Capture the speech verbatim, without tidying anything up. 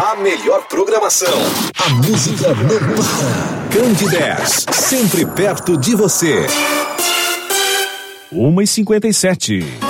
A melhor programação. A música não para. Candidez, sempre perto de você. uma e cinquenta e sete.